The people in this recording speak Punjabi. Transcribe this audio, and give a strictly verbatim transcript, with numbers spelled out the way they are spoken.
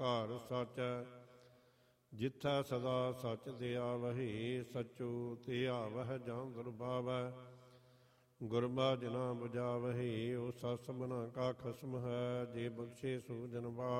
ਘਰ ਸਚ ਜਿੱਥੈ ਸਦਾ ਸਚ ਦਿਆਵਹੀ, ਸਚੂ ਤੇ ਆਵਹਿ ਜਾਂ ਗੁਰਬਾਵੈ। ਗੁਰਬਾ ਜਿਨਾ ਬੁਝਾਵਹੀ, ਉਹ ਸਸ ਮਨਾ ਕਾ ਖਸਮ ਹੈ, ਜੇ ਬਖਸ਼ੇ ਸੋ ਜਨਵਾ